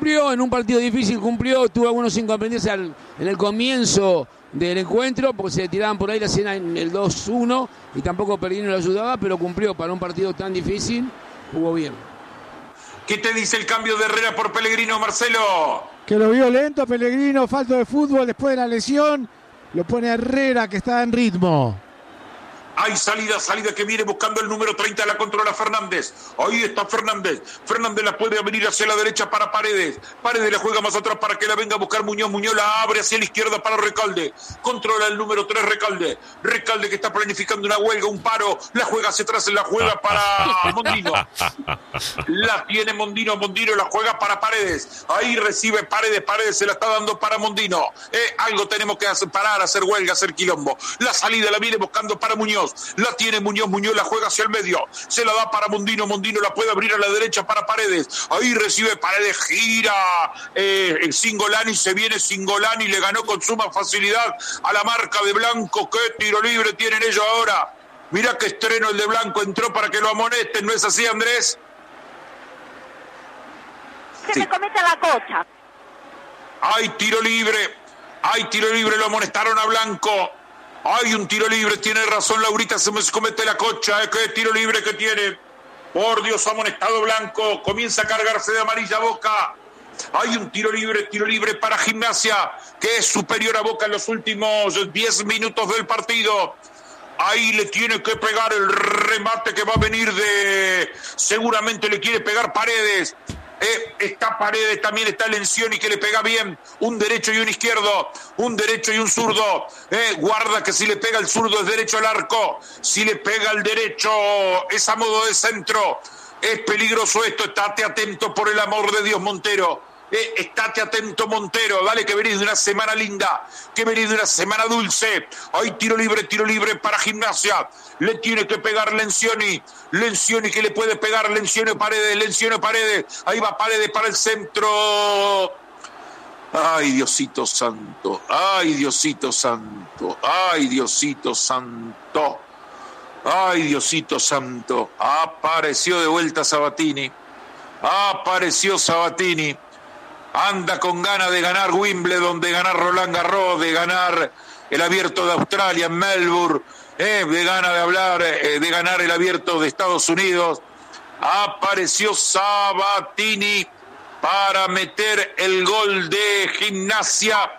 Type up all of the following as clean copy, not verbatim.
cumplió, en un partido difícil cumplió, tuvo algunos inconvenientes en el comienzo del encuentro, porque se tiraban por ahí la escena en el 2-1 y tampoco Pellegrino lo ayudaba, pero cumplió para un partido tan difícil, jugó bien. ¿Qué te dice el cambio de Herrera por Pellegrino, Marcelo? Que lo vio lento Pellegrino, falto de fútbol después de la lesión, lo pone Herrera que está en ritmo. Hay salida que viene buscando el número 30, la controla Fernández. Ahí está Fernández. Fernández la puede abrir hacia la derecha para Paredes. Paredes la juega más atrás para que la venga a buscar Muñoz. Muñoz la abre hacia la izquierda para Recalde. Controla el número 3, Recalde. Recalde que está planificando una huelga, un paro. La juega hacia atrás, la juega para Mondino. La tiene Mondino. Mondino la juega para Paredes. Ahí recibe Paredes. Paredes se la está dando para Mondino. Algo tenemos que hacer, parar, hacer huelga, hacer quilombo. La salida la viene buscando para Muñoz. La tiene Muñoz, Muñoz la juega hacia el medio, se la da para Mondino, Mondino la puede abrir a la derecha para Paredes, ahí recibe Paredes, gira Cingolani, se viene Cingolani, le ganó con suma facilidad a la marca de Blanco. Qué tiro libre tienen ellos ahora, mirá qué estreno el de Blanco, entró para que lo amonesten, ¿no es así, Andrés? Se me cometa la cocha. Hay tiro libre, lo amonestaron a Blanco. Hay un tiro libre, tiene razón Laurita, se me comete la cocha, qué tiro libre que tiene. Por Dios, amonestado Blanco, comienza a cargarse de amarilla Boca. Hay un tiro libre para Gimnasia, que es superior a Boca en los últimos 10 minutos del partido. Ahí le tiene que pegar el remate que va a venir seguramente le quiere pegar Paredes. Está Paredes, también está Lencioni que le pega bien, un derecho y un izquierdo, un derecho y un zurdo. Guarda que si le pega el zurdo es derecho al arco, si le pega el derecho es a modo de centro. Es peligroso esto, estate atento por el amor de Dios, Montero. Estate atento, Montero, dale que venís de una semana linda, que venís de una semana dulce. Hay tiro libre para Gimnasia, le tiene que pegar Lencioni que le puede pegar, Lencioni Paredes, ahí va Paredes para el centro. Ay, Diosito santo, ay, Diosito santo, ay, Diosito santo, ay, Diosito santo. Apareció de vuelta Sabatini, anda con ganas de ganar Wimbledon, de ganar Roland Garros, de ganar el Abierto de Australia en Melbourne, de ganar el Abierto de Estados Unidos. Apareció Sabatini para meter el gol de Gimnasia.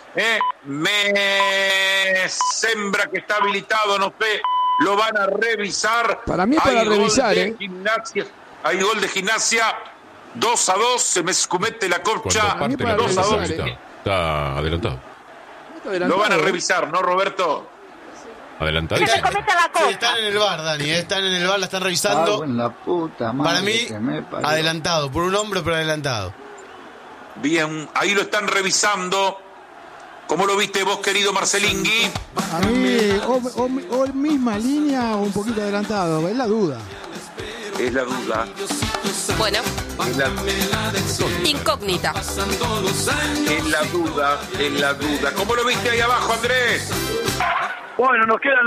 Me sembra que está habilitado, no sé, lo van a revisar. Para mí es para revisar, Gimnasia, hay gol de Gimnasia. 2-2, se me comete la corcha. 2-2. Está adelantado. Lo van a revisar, ¿no, Roberto? Adelantadísimo. Se me cometa la cocha. Sí, están en el VAR, Dani, están en el VAR, la están revisando. En la puta madre. Para mí, adelantado, por un hombro, pero adelantado. Bien, ahí lo están revisando. ¿Cómo lo viste vos, querido Marcelingui? A mí, o misma línea o un poquito adelantado, es la duda. Es la duda. Bueno, incógnita. Es la duda. ¿Cómo lo viste ahí abajo, Andrés? Bueno, nos queda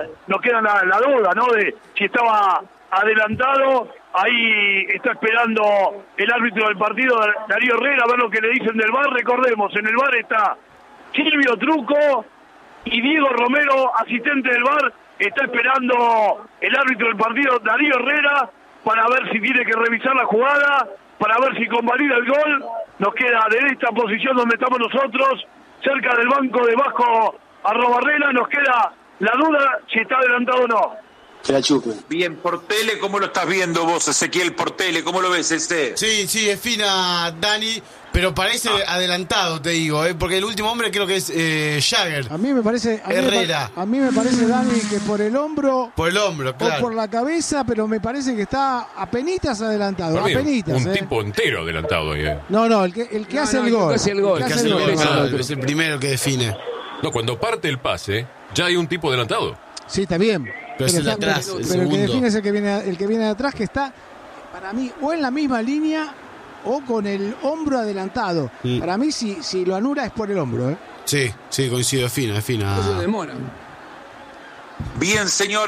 la duda, ¿no? De si estaba adelantado. Ahí está esperando el árbitro del partido, Darío Herrera, a ver lo que le dicen del VAR. Recordemos, en el VAR está Silvio Truco y Diego Romero, asistente del VAR. Está esperando el árbitro del partido, Darío Herrera, para ver si tiene que revisar la jugada, para ver si convalida el gol. Nos queda de esta posición donde estamos nosotros, cerca del banco de Vasco Arrobarrena, nos queda la duda si está adelantado o no. Bien, por tele, ¿cómo lo estás viendo vos, Ezequiel, por tele? ¿Cómo lo ves, Sí, es fina, Dani, pero parece adelantado, te digo, porque el último hombre creo que es Jagger. A mí me parece Herrera. A mí me parece, Dani, que por el hombro, claro, o por la cabeza, pero me parece que está apenitas adelantado, apenitas. Un tipo entero adelantado ahí. No, el que hace el gol. El que hace el gol es el primero que define. No, cuando parte el pase, ya hay un tipo adelantado. Sí, está bien. Pero es el de atrás, el pero segundo. El que define es el que viene de atrás, que está, para mí, o en la misma línea o con el hombro adelantado. Para mí, si lo anula es por el hombro. Sí, coincido, es fina. Eso demora. Bien, señores,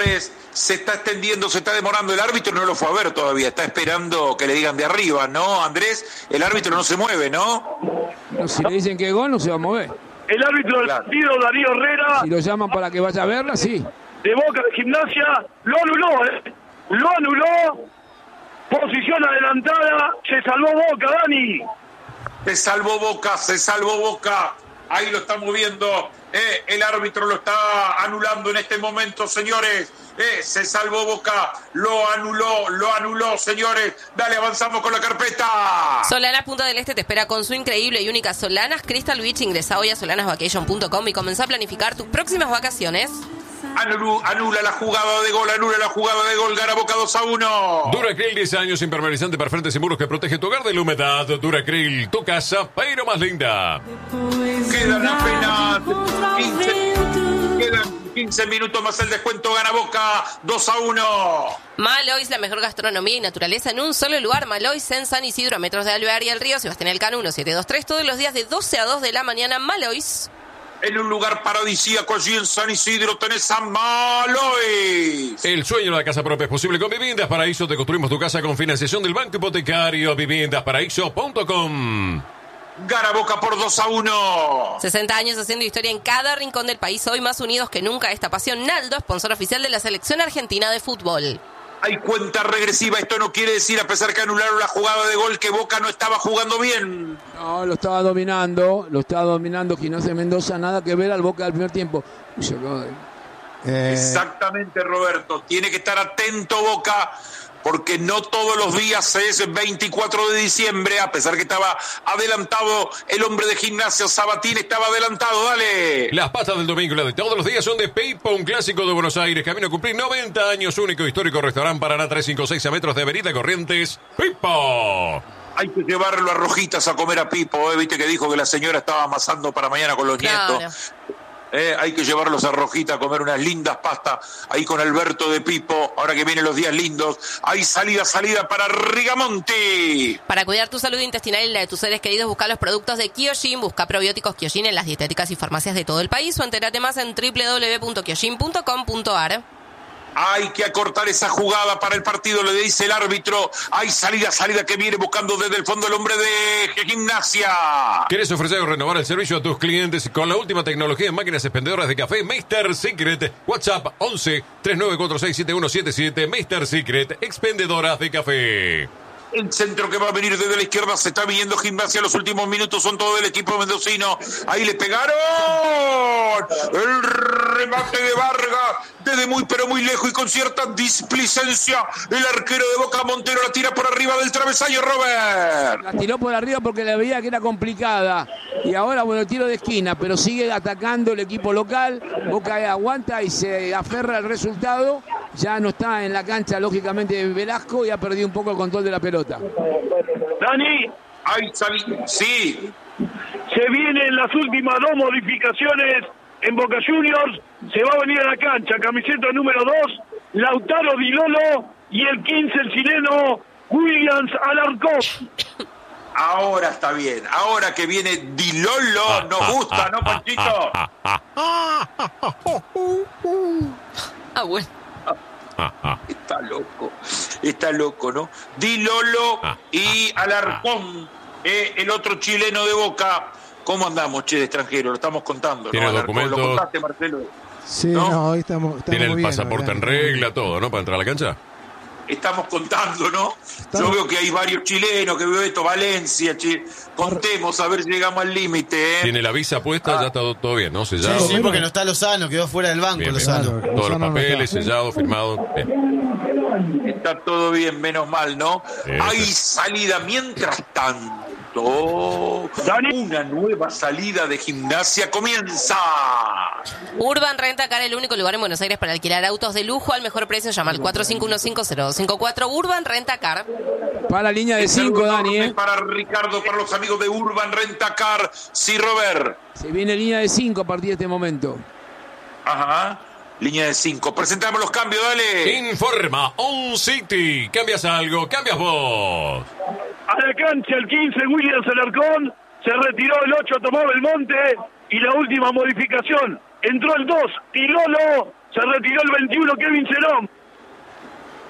se está extendiendo, se está demorando. El árbitro no lo fue a ver todavía, está esperando que le digan de arriba, ¿no, Andrés? El árbitro no se mueve, ¿no? No, si le dicen que es gol, no se va a mover. El árbitro del partido, Darío Herrera, Si lo llaman para que vaya a verla, sí. de Boca de Gimnasia, lo anuló, lo anuló. Posición adelantada, se salvó Boca, Dani. Se salvó Boca. Ahí lo estamos viendo. El árbitro lo está anulando en este momento, señores. Se salvó Boca. Lo anuló, señores. Dale, avanzamos con la carpeta. Solanas Punta del Este te espera con su increíble y única Solanas Crystal Beach. Ingresa hoy a solanasvacation.com y comenzá a planificar tus próximas vacaciones. Anula la jugada de gol, gana Boca 2-1. Duracryl, 10 años, impermeabilizante para frentes y muros que protege tu hogar de la humedad. Duracryl, tu casa, pero más linda. Quedan apenas 15 minutos más el descuento, gana Boca 2-1. Malois, la mejor gastronomía y naturaleza en un solo lugar. Malois en San Isidro, a metros de Alvear y el Río. Sebastián Elcano, 1723, todos los días de 12 a 2 de la mañana. Malois. En un lugar paradisíaco allí en San Isidro tenés a Malois. El sueño de la casa propia es posible con Viviendas Paraíso. Te construimos tu casa con financiación del Banco Hipotecario. Viviendasparaíso.com. Gana Boca por 2-1. 60 años haciendo historia en cada rincón del país. Hoy más unidos que nunca. Esta pasión. Naldo, sponsor oficial de la selección argentina de fútbol. Hay cuenta regresiva. Esto no quiere decir, a pesar que anularon la jugada de gol, que Boca no estaba jugando bien. No, lo estaba dominando Gimnasia de Mendoza, nada que ver al Boca del primer tiempo. Exactamente, Roberto. Tiene que estar atento Boca, porque no todos los días es 24 de diciembre, a pesar que estaba adelantado el hombre de Gimnasia, Sabatín estaba adelantado, dale. Las pastas del domingo y las de todos los días son de Pipo, un clásico de Buenos Aires, camino a cumplir 90 años, único histórico restaurante Paraná 356 a metros de Avenida Corrientes. Pipo. Hay que llevarlo a Rojitas a comer a Pipo, viste que dijo que la señora estaba amasando para mañana con los nietos. Hay que llevarlos a Rojita a comer unas lindas pastas ahí con Alberto de Pipo, ahora que vienen los días lindos. Hay salida para Rigamonti. Para cuidar tu salud intestinal y la de tus seres queridos, busca los productos de Kyojin. Busca probióticos Kyojin en las dietéticas y farmacias de todo el país o entérate más en www.kyojin.com.ar. Hay que acortar esa jugada para el partido, le dice el árbitro. Hay salida que viene buscando desde el fondo el hombre de Gimnasia. ¿Quieres ofrecer o renovar el servicio a tus clientes con la última tecnología en máquinas expendedoras de café? Mr. Secret. WhatsApp 11 39467177. Mr. Secret, expendedoras de café. El centro que va a venir desde la izquierda, se está viniendo Gimnasia. Los últimos minutos son todo del equipo mendocino. Ahí le pegaron. El remate de Vargas desde muy pero muy lejos y con cierta displicencia. El arquero de Boca, Montero, la tira por arriba del travesaño, Robert. La tiró por arriba porque le veía que era complicada. Y ahora, bueno, tiro de esquina, pero sigue atacando el equipo local. Boca aguanta y se aferra al resultado. Ya no está en la cancha, lógicamente, Velasco, y ha perdido un poco el control de la pelota. Dani, sí. se vienen las últimas dos modificaciones en Boca Juniors. Se va a venir a la cancha, camiseta número 2, Lautaro Di Lolo, y el 15, el chileno Williams Alarcón. Ahora está bien. Ahora que viene Di Lolo, nos gusta, ¿no, Panchito? Bueno. Está loco, ¿no? Di Lolo y Alarcón, el otro chileno de Boca. ¿Cómo andamos, che, de extranjero? Lo estamos contando, ¿Tiene ¿no? documentos? ¿Lo contaste, Marcelo? Sí, ¿no? no, hoy estamos ¿Tiene el muy bien, pasaporte en regla, todo, no? Para entrar a la cancha. Estamos contando, ¿no? Yo veo que hay varios chilenos, que veo esto, Valencia, contemos, a ver si llegamos al límite, ¿eh? Tiene la visa puesta, ya está todo bien, ¿no? Sellado. Sí, porque no está Lozano, quedó fuera del banco Bien, bien. Lozano. Claro. Todos los Lozano no papeles, está. sellado, firmado. Bien. Está todo bien, menos mal, ¿no? Hay salida, mientras tanto, una nueva salida de Gimnasia comienza. Urban Rentacar, el único lugar en Buenos Aires para alquilar autos de lujo al mejor precio. Llama al 45150254. Urban Rentacar. Para la línea de 5, Dani, ¿eh? Para Ricardo, para los amigos de Urban Rentacar. Sí, Robert. Se viene línea de 5 a partir de este momento. Ajá. Línea de 5. Presentamos los cambios, dale. Informa On City. ¿Cambias algo? ¿Cambias vos? A la cancha el 15, Williams Alarcón. Se retiró el 8, tomó Belmonte. Y la última modificación, entró el 2, Tilolo. Se retiró el 21, Kevin Cerón.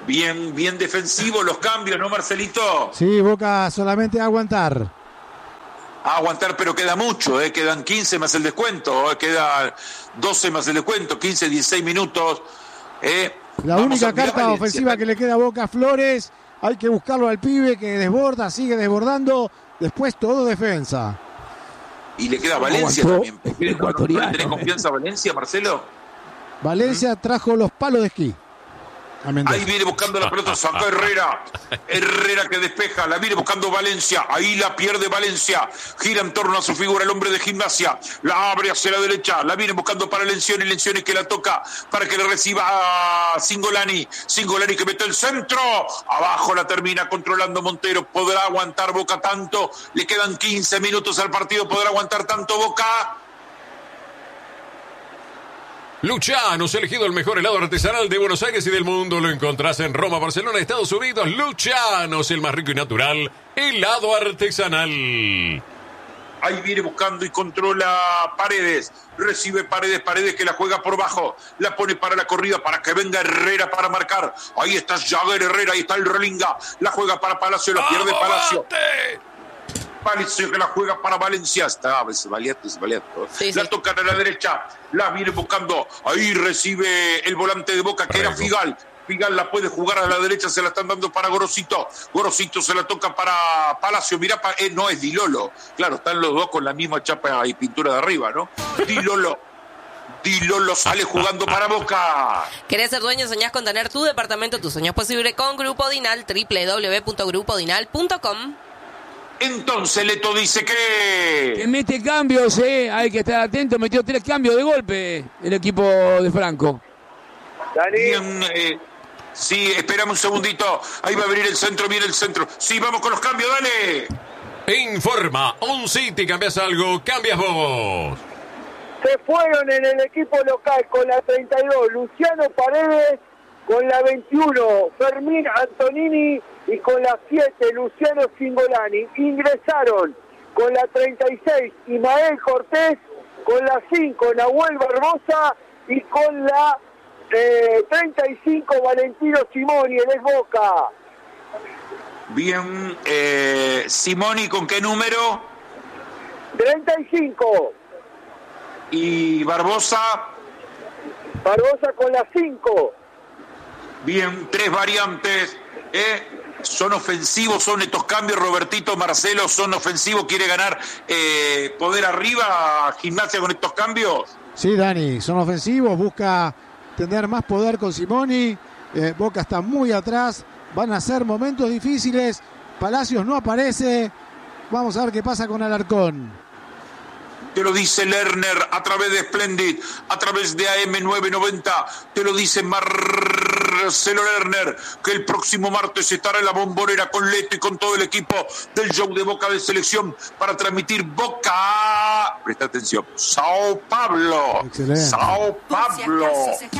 Bien defensivo los cambios, ¿no, Marcelito? Sí, Boca solamente a aguantar. A aguantar, pero queda mucho, quedan 15 más el descuento, queda 12 más el descuento, 15, 16 minutos. La única carta ofensiva que le queda a Boca, Flores, hay que buscarlo al pibe que desborda, sigue desbordando, después todo defensa. Y le queda Valencia también. ¿Tenés confianza a Valencia, Marcelo? Valencia trajo los palos de esquí. Ahí viene buscando la pelota, sacó Herrera que despeja, la viene buscando Valencia, ahí la pierde Valencia, gira en torno a su figura el hombre de Gimnasia, la abre hacia la derecha, la viene buscando para Lencioni que la toca para que le reciba a Cingolani que mete el centro, abajo la termina controlando Montero. ¿Podrá aguantar Boca tanto? Le quedan 15 minutos al partido, ¿podrá aguantar tanto Boca? Lucianos, elegido el mejor helado artesanal de Buenos Aires y del mundo. Lo encontrás en Roma, Barcelona, Estados Unidos. Lucianos, el más rico y natural helado artesanal. Ahí viene buscando y controla Paredes. Recibe Paredes que la juega por bajo. La pone para la corrida para que venga Herrera para marcar. Ahí está Jagger Herrera, ahí está el Rolinga. La juega para Palacio, la pierde Palacio. Palacio que la juega para Valencia. Está valiente. Sí, la tocan a la derecha. La viene buscando. Ahí recibe el volante de Boca que era Figal. Figal la puede jugar a la derecha, se la están dando para Gorosito. Gorosito se la toca para Palacio. Mirá, no es Di Lolo. Claro, están los dos con la misma chapa y pintura de arriba, ¿no? Di Lolo sale jugando para Boca. ¿Querés ser dueño? ¿Soñás con tener tu departamento? Tu sueño es posible con Grupo Dinal. www.grupodinal.com. Entonces Leto dice que mete cambios, hay que estar atento. Metió 3 cambios de golpe el equipo de Franco. Bien, sí, esperame un segundito. Ahí va a venir el centro, viene el centro. Sí, vamos con los cambios, dale. Informa, OnCity, ¿cambias algo? ¿Cambias vos? Se fueron en el equipo local con la 32, Luciano Paredes, con la 21, Fermín Antonini, y con la 7, Luciano Cingolani. Ingresaron con la 36, Ismael Cortés, con la 5, Nahuel Barbosa, y con la 35, Valentino Simoni, el ex Boca. Bien, Simoni, ¿con qué número? 35. ¿Y Barbosa? Barbosa con la 5. Bien, 3 variantes. Son ofensivos, son estos cambios. Robertito, Marcelo, son ofensivos. ¿Quiere ganar poder arriba Gimnasia con estos cambios? Sí, Dani, son ofensivos. Busca tener más poder con Simoni. Boca está muy atrás. Van a ser momentos difíciles. Palacios no aparece. Vamos a ver qué pasa con Alarcón. Te lo dice Lerner a través de Splendid, a través de AM990. Te lo dice Marcelo Lerner, que el próximo martes estará en la Bombonera con Leto y con todo el equipo del show de Boca de Selección para transmitir Boca. Presta atención. Sao Pablo. Excelente. Sao Pablo.